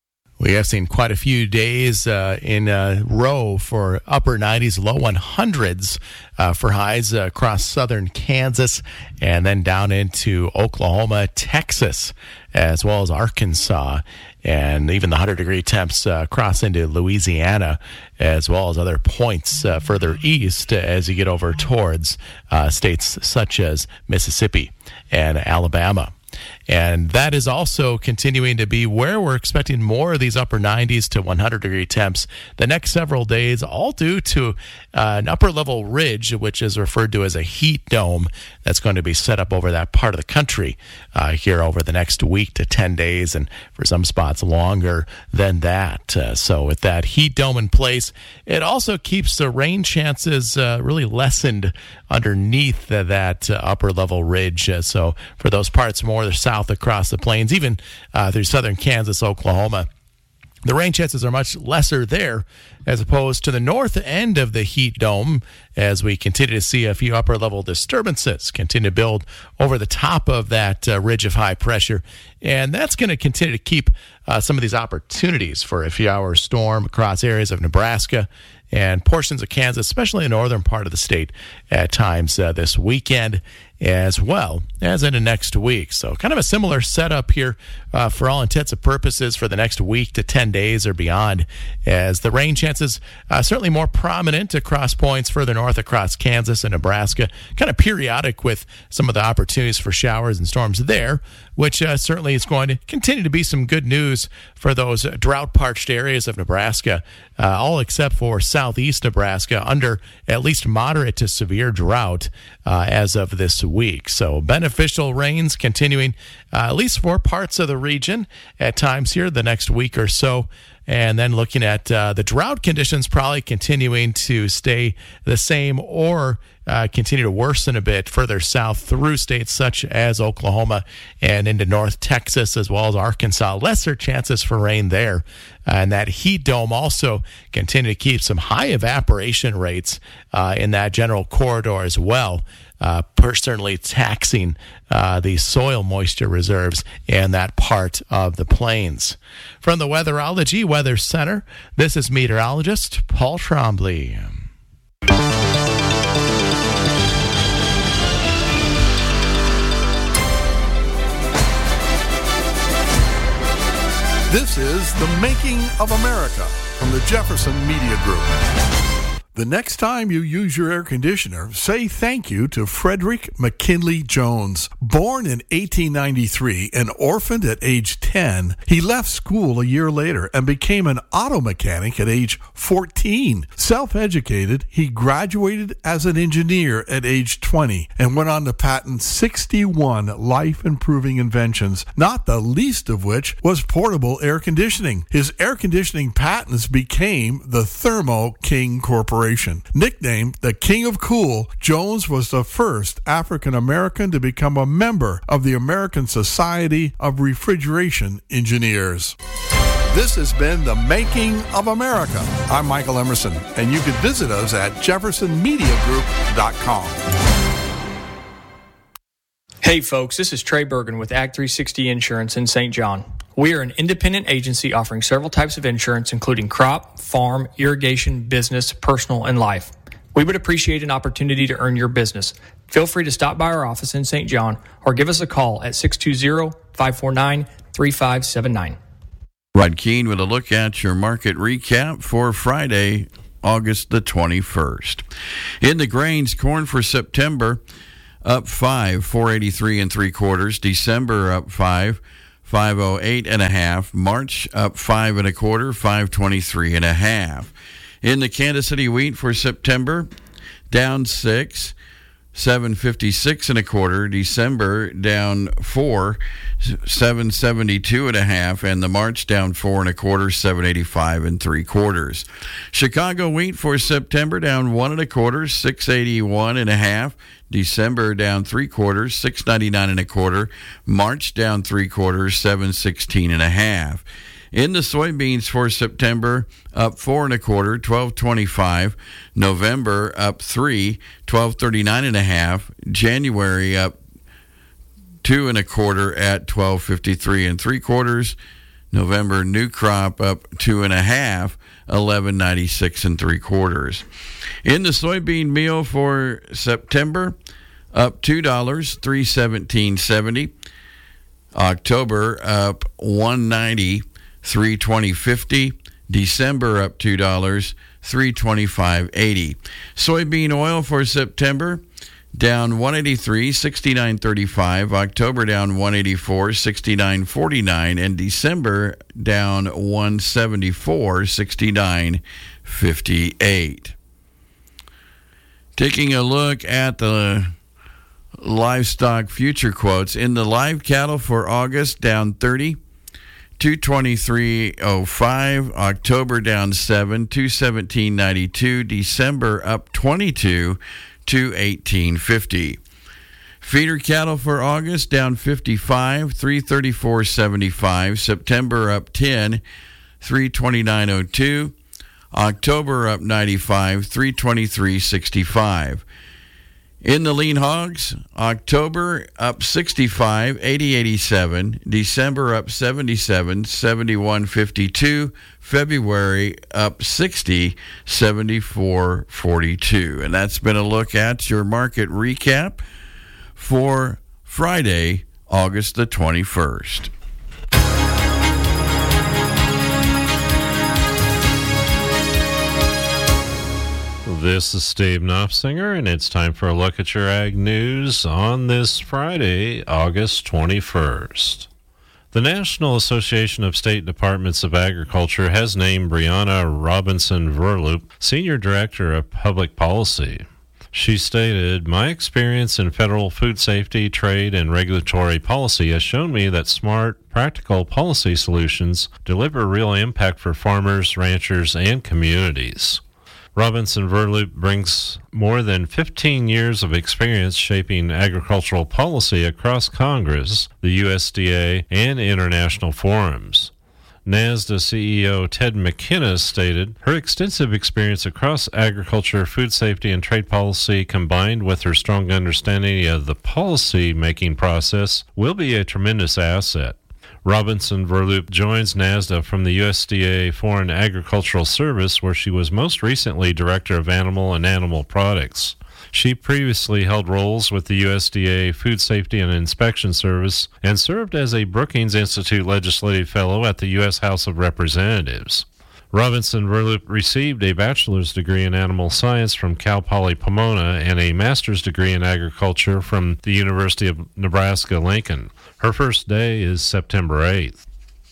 We have seen quite a few days uh, in a row for upper nineties, low hundreds uh, for highs uh, across southern Kansas and then down into Oklahoma, Texas, as well as Arkansas, and even the one hundred degree temps uh, cross into Louisiana, as well as other points uh, further east as you get over towards uh, states such as Mississippi and Alabama. And that is also continuing to be where we're expecting more of these upper nineties to one hundred degree temps the next several days, all due to uh, an upper level ridge, which is referred to as a heat dome, that's going to be set up over that part of the country uh, here over the next week to ten days, and for some spots longer than that. Uh, so with that heat dome in place, it also keeps the rain chances uh, really lessened underneath uh, that uh, upper level ridge. Uh, so for those parts more south across the plains, even uh, through southern Kansas, Oklahoma, the rain chances are much lesser there as opposed to the north end of the heat dome, as we continue to see a few upper level disturbances continue to build over the top of that uh, ridge of high pressure. And that's going to continue to keep uh, some of these opportunities for a few hour storm across areas of Nebraska and portions of Kansas, especially in the northern part of the state at times uh, this weekend, as well as into next week. So kind of a similar setup here uh, for all intents and purposes for the next week to ten days or beyond, as the rain chances uh, certainly more prominent across points further north across Kansas and Nebraska, kind of periodic with some of the opportunities for showers and storms there, which uh, certainly is going to continue to be some good news for those drought-parched areas of Nebraska, uh, all except for southeast Nebraska, under at least moderate to severe drought uh, as of this week. So beneficial rains continuing, uh, at least for parts of the region at times here the next week or so. And then looking at uh, the drought conditions probably continuing to stay the same or uh, continue to worsen a bit further south through states such as Oklahoma and into North Texas, as well as Arkansas. Lesser chances for rain there. And that heat dome also continue to keep some high evaporation rates uh, in that general corridor as well. Uh, certainly taxing uh, the soil moisture reserves in that part of the plains. From the Weatherology Weather Center, this is meteorologist Paul Trombley. This is The Making of America from the Jefferson Media Group. The next time you use your air conditioner, say thank you to Frederick McKinley Jones. Born in eighteen ninety-three and orphaned at age ten, he left school a year later and became an auto mechanic at age fourteen. Self-educated, he graduated as an engineer at age twenty and went on to patent sixty-one life-improving inventions, not the least of which was portable air conditioning. His air conditioning patents became the Thermo King Corporation. Nicknamed the King of Cool, Jones was the first African American to become a member of the American Society of Refrigeration Engineers. This has been The Making of America. I'm Michael Emerson, and you can visit us at jefferson media group dot com. Hey folks, this is Trey Bergen with Ag three sixty Insurance in Saint John. We are an independent agency offering several types of insurance, including crop, farm, irrigation, business, personal, and life. We would appreciate an opportunity to earn your business. Feel free to stop by our office in Saint John or give us a call at six two zero, five four nine, three five seven nine. Rod Keene with a look at your market recap for Friday, August the twenty-first. In the grains, corn for September up five, four eighty-three and three quarters. December up five, five oh eight and a half. March up five and a quarter, five twenty-three and a half. In the Kansas City wheat for September, down six, seven fifty-six and a quarter. December down four, seven seventy-two and a half, and the March down four and a quarter, seven eighty-five and three quarters. Chicago wheat for September down one and a quarter, six eighty-one and a half. December down three quarters, six ninety-nine and a quarter. March down three quarters, seven sixteen and a half. In the soybeans for September, up four and a quarter, twelve twenty-five. November up three, twelve thirty-nine and a half. January up two and a quarter at twelve fifty-three and three quarters. November new crop up two and a half, eleven ninety-six and three quarters. In the soybean meal for September, up two dollars, three seventeen seventy. October up one ninety. three twenty fifty. December up two dollars, three twenty-five eighty. Soybean oil for September down one eighty-three, sixty-nine thirty-five. October down one eighty-four, sixty-nine forty-nine, and December down one seventy-four, sixty-nine fifty-eight. Taking a look at the livestock future quotes, in the live cattle for August down thirty, two twenty-three oh five. October down seven, two seventeen ninety-two. December up twenty-two, two eighteen fifty. Feeder cattle for August down fifty-five, three thirty-four seventy-five. September up ten, three twenty-nine oh two. October up ninety-five, three twenty-three sixty-five. In the lean hogs, October up sixty-five, eighty eighty-seven. December up seventy-seven, seventy-one fifty-two. February up sixty, seventy-four forty-two. And that's been a look at your market recap for Friday, August the twenty-first. This is Steve Knopfsinger, and it's time for a look at your ag news on this Friday, August twenty-first. The National Association of State Departments of Agriculture has named Brianna Robinson-Verloop Senior Director of Public Policy. She stated, "My experience in federal food safety, trade, and regulatory policy has shown me that smart, practical policy solutions deliver real impact for farmers, ranchers, and communities." Robinson-Verloop brings more than fifteen years of experience shaping agricultural policy across Congress, the U S D A, and international forums. NASDA C E O Ted McInnes stated, "Her extensive experience across agriculture, food safety, and trade policy, combined with her strong understanding of the policy-making process, will be a tremendous asset." Robinson-Verloop joins NASDA from the U S D A Foreign Agricultural Service, where she was most recently Director of Animal and Animal Products. She previously held roles with the U S D A Food Safety and Inspection Service and served as a Brookings Institute Legislative Fellow at the U S House of Representatives. Robinson-Verloop received a bachelor's degree in animal science from Cal Poly Pomona and a master's degree in agriculture from the University of Nebraska-Lincoln. Her first day is September eighth.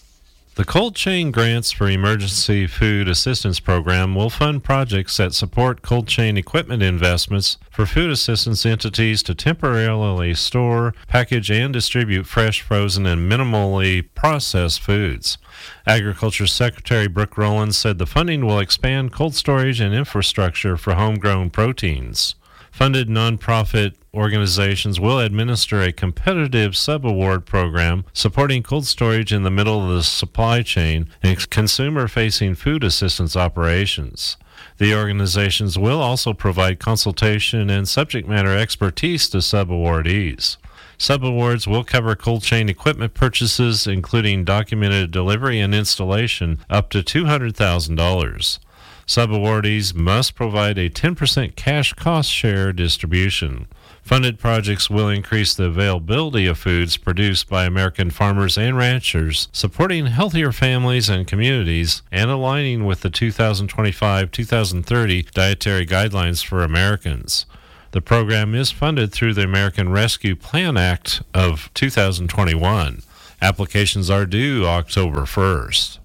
The Cold Chain Grants for Emergency Food Assistance Program will fund projects that support cold chain equipment investments for food assistance entities to temporarily store, package, and distribute fresh, frozen, and minimally processed foods. Agriculture Secretary Brooke Rowland said the funding will expand cold storage and infrastructure for homegrown proteins. Funded nonprofit organizations will administer a competitive subaward program supporting cold storage in the middle of the supply chain and consumer-facing food assistance operations. The organizations will also provide consultation and subject matter expertise to subawardees. Subawards will cover cold chain equipment purchases, including documented delivery and installation, up to two hundred thousand dollars. Subawardees must provide a ten percent cash cost share distribution. Funded projects will increase the availability of foods produced by American farmers and ranchers, supporting healthier families and communities, and aligning with the two thousand twenty-five to two thousand thirty dietary guidelines for Americans. The program is funded through the American Rescue Plan Act of two thousand twenty-one. Applications are due October first.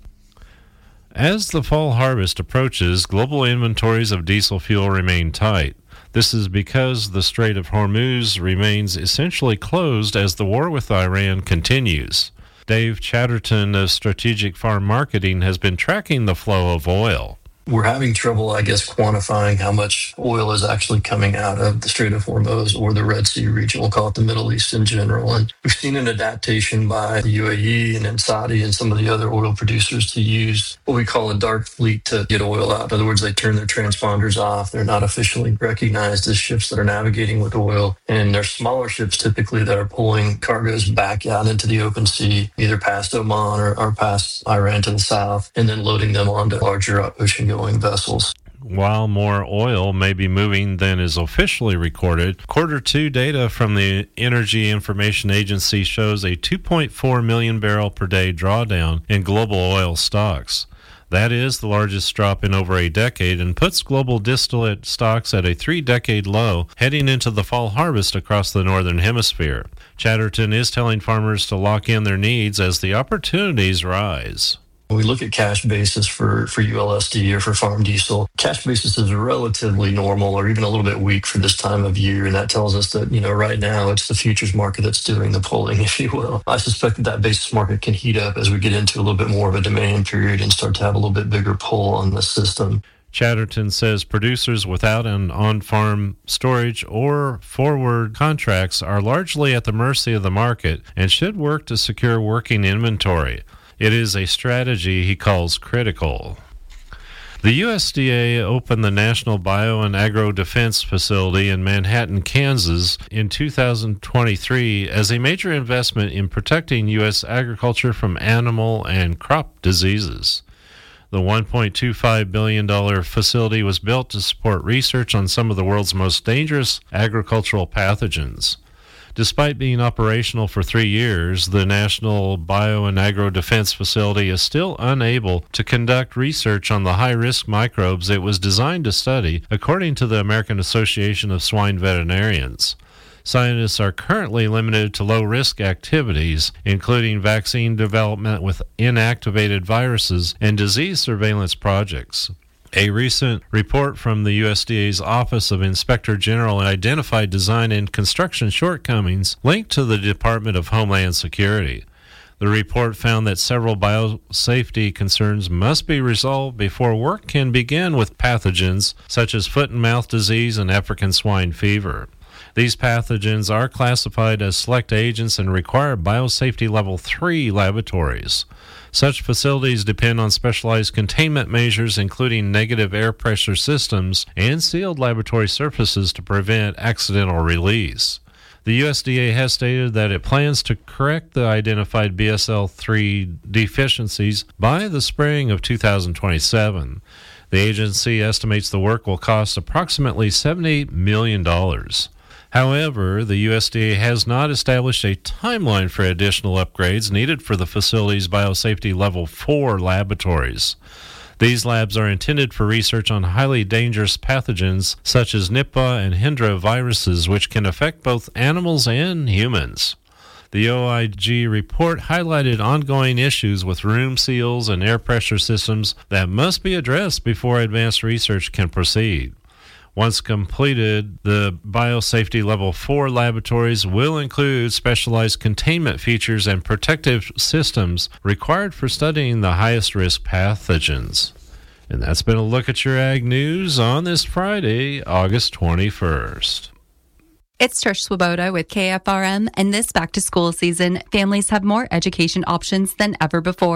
As the fall harvest approaches, global inventories of diesel fuel remain tight. This is because the Strait of Hormuz remains essentially closed as the war with Iran continues. Dave Chatterton of Strategic Farm Marketing has been tracking the flow of oil. We're having trouble, I guess, quantifying how much oil is actually coming out of the Strait of Hormuz or the Red Sea region. We'll call it the Middle East in general. And we've seen an adaptation by the U A E and then Saudi and some of the other oil producers to use what we call a dark fleet to get oil out. In other words, they turn their transponders off. They're not officially recognized as ships that are navigating with oil. And they're smaller ships typically that are pulling cargoes back out into the open sea, either past Oman or, or past Iran to the south, and then loading them onto larger ocean going vessels. While more oil may be moving than is officially recorded, quarter two data from the Energy Information Agency shows a two point four million barrel per day drawdown in global oil stocks. That is the largest drop in over a decade and puts global distillate stocks at a three-decade low heading into the fall harvest across the northern hemisphere. Chatterton is telling farmers to lock in their needs as the opportunities rise. When we look at cash basis for, for U L S D or for farm diesel, cash basis is relatively normal or even a little bit weak for this time of year. And that tells us that, you know, right now it's the futures market that's doing the pulling, if you will. I suspect that that basis market can heat up as we get into a little bit more of a demand period and start to have a little bit bigger pull on the system. Chatterton says producers without an on-farm storage or forward contracts are largely at the mercy of the market and should work to secure working inventory. It is a strategy he calls critical. The U S D A opened the National Bio and Agro Defense Facility in Manhattan, Kansas in two thousand twenty-three as a major investment in protecting U S agriculture from animal and crop diseases. The one point two five billion dollars facility was built to support research on some of the world's most dangerous agricultural pathogens. Despite being operational for three years, the National Bio and Agro Defense Facility is still unable to conduct research on the high-risk microbes it was designed to study, according to the American Association of Swine Veterinarians. Scientists are currently limited to low-risk activities, including vaccine development with inactivated viruses and disease surveillance projects. A recent report from the U S D A's Office of Inspector General identified design and construction shortcomings linked to the Department of Homeland Security. The report found that several biosafety concerns must be resolved before work can begin with pathogens such as foot and mouth disease and African swine fever. These pathogens are classified as select agents and require biosafety level three laboratories. Such facilities depend on specialized containment measures, including negative air pressure systems and sealed laboratory surfaces to prevent accidental release. The U S D A has stated that it plans to correct the identified B S L three deficiencies by the spring of two thousand twenty-seven. The agency estimates the work will cost approximately seventy-eight million dollars. However, the U S D A has not established a timeline for additional upgrades needed for the facility's biosafety level four laboratories. These labs are intended for research on highly dangerous pathogens such as Nipah and Hendra viruses, which can affect both animals and humans. The O I G report highlighted ongoing issues with room seals and air pressure systems that must be addressed before advanced research can proceed. Once completed, the biosafety level four laboratories will include specialized containment features and protective systems required for studying the highest risk pathogens. And that's been a look at your ag news on this Friday, August twenty-first. It's Trish Swoboda with K F R M, and this back-to-school season, families have more education options than ever before.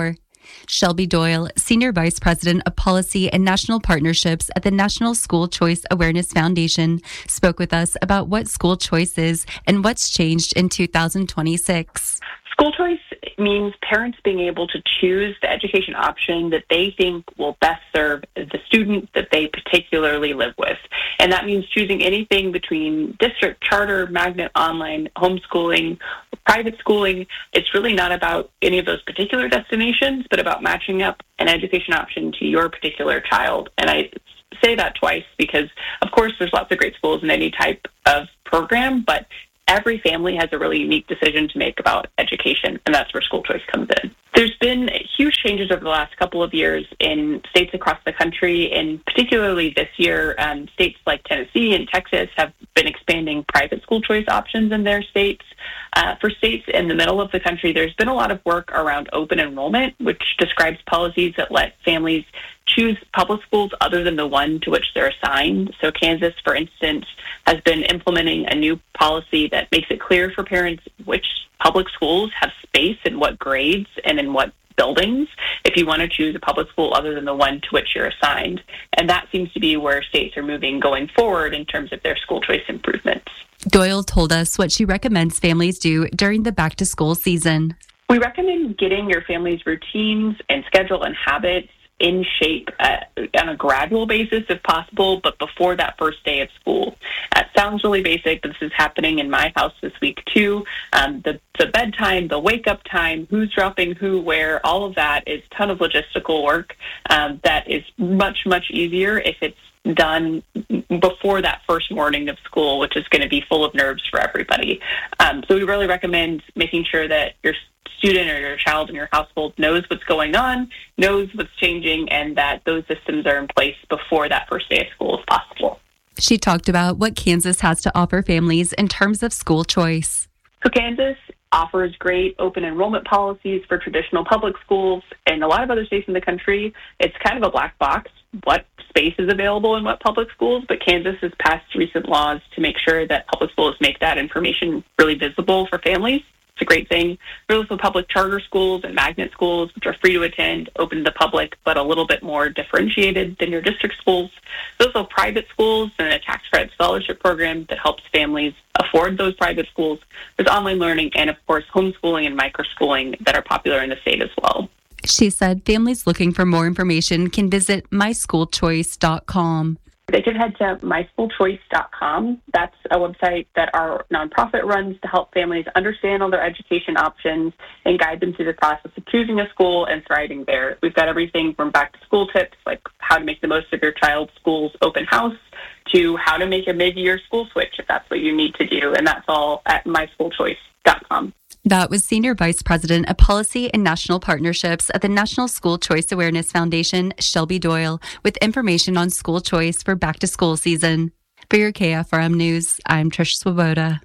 Shelby Doyle, Senior Vice President of Policy and National Partnerships at the National School Choice Awareness Foundation, spoke with us about what school choice is and what's changed in two thousand twenty-six. School choice means parents being able to choose the education option that they think will best serve the student that they particularly live with. And that means choosing anything between district, charter, magnet, online, homeschooling, private schooling. It's really not about any of those particular destinations, but about matching up an education option to your particular child. And I say that twice because, of course, there's lots of great schools in any type of program, but every family has a really unique decision to make about education, and that's where school choice comes in. There's been huge changes over the last couple of years in states across the country, and particularly this year, um, states like Tennessee and Texas have been expanding private school choice options in their states. Uh, for states in the middle of the country, there's been a lot of work around open enrollment, which describes policies that let families choose public schools other than the one to which they're assigned. So Kansas, for instance, has been implementing a new policy that makes it clear for parents which public schools have space in what grades and in what buildings if you want to choose a public school other than the one to which you're assigned. And that seems to be where states are moving going forward in terms of their school choice improvements. Doyle told us what she recommends families do during the back-to-school season. We recommend getting your family's routines and schedule and habits in shape uh, on a gradual basis if possible, but before that first day of school. That sounds really basic, but this is happening in my house this week too. Um, the, the bedtime, the wake-up time, who's dropping who where, all of that is a ton of logistical work um, that is much, much easier if it's done before that first morning of school, which is going to be full of nerves for everybody. Um, so we really recommend making sure that your student or your child in your household knows what's going on, knows what's changing, and that those systems are in place before that first day of school if possible. She talked about what Kansas has to offer families in terms of school choice. So Kansas offers great open enrollment policies for traditional public schools. In a lot of other states in the country, it's kind of a black box what space is available in what public schools, but Kansas has passed recent laws to make sure that public schools make that information really visible for families. It's a great thing. There's also public charter schools and magnet schools, which are free to attend, open to the public, but a little bit more differentiated than your district schools. There's also private schools and a tax credit scholarship program that helps families afford those private schools. There's online learning and, of course, homeschooling and microschooling that are popular in the state as well. She said families looking for more information can visit my school choice dot com. They can head to my school choice dot com. That's a website that our nonprofit runs to help families understand all their education options and guide them through the process of choosing a school and thriving there. We've got everything from back-to-school tips, like how to make the most of your child's school's open house, to how to make a mid-year school switch if that's what you need to do. And that's all at my school choice dot com. That was Senior Vice President of Policy and National Partnerships at the National School Choice Awareness Foundation, Shelby Doyle, with information on school choice for back-to-school season. For your K F R M News, I'm Trish Swoboda.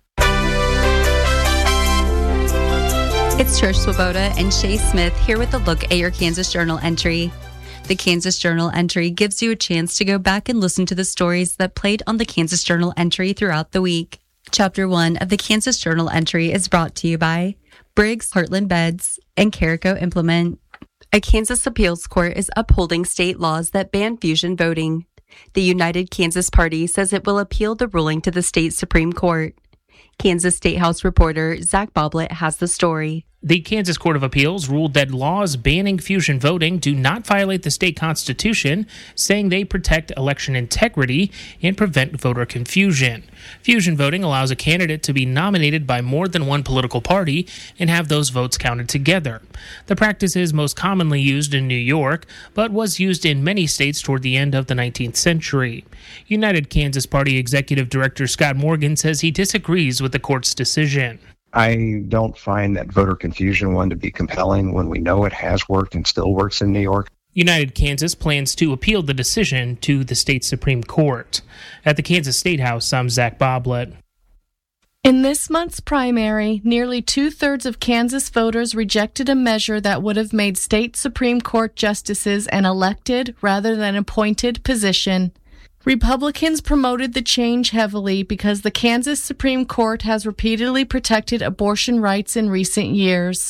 It's Trish Swoboda and Shay Smith here with a look at your Kansas Journal entry. The Kansas Journal entry gives you a chance to go back and listen to the stories that played on the Kansas Journal entry throughout the week. Chapter one of the Kansas Journal entry is brought to you by Briggs, Heartland Beds, and Carico Implement. A Kansas appeals court is upholding state laws that ban fusion voting. The United Kansas Party says it will appeal the ruling to the state Supreme Court. Kansas State House reporter Zach Boblet has the story. The Kansas Court of Appeals ruled that laws banning fusion voting do not violate the state constitution, saying they protect election integrity and prevent voter confusion. Fusion voting allows a candidate to be nominated by more than one political party and have those votes counted together. The practice is most commonly used in New York, but was used in many states toward the end of the nineteenth century. United Kansas Party Executive Director Scott Morgan says he disagrees with the court's decision. I don't find that voter confusion one to be compelling when we know it has worked and still works in New York. United Kansas plans to appeal the decision to the state Supreme Court. At the Kansas State House, I'm Zach Boblet. In this month's primary, nearly two-thirds of Kansas voters rejected a measure that would have made state Supreme Court justices an elected rather than appointed position. Republicans promoted the change heavily because the Kansas Supreme Court has repeatedly protected abortion rights in recent years.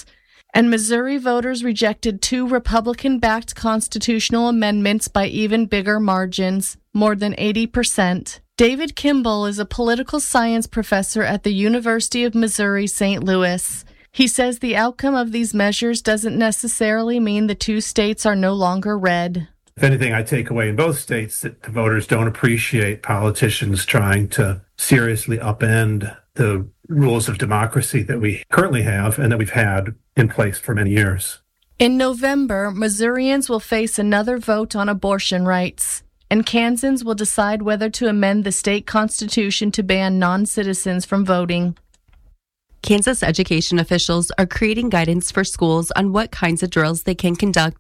And Missouri voters rejected two Republican-backed constitutional amendments by even bigger margins, more than eighty percent. David Kimball is a political science professor at the University of Missouri, Saint Louis. He says the outcome of these measures doesn't necessarily mean the two states are no longer red. If anything, I take away in both states that the voters don't appreciate politicians trying to seriously upend the rules of democracy that we currently have and that we've had in place for many years. In November, Missourians will face another vote on abortion rights, and Kansans will decide whether to amend the state constitution to ban non-citizens from voting. Kansas education officials are creating guidance for schools on what kinds of drills they can conduct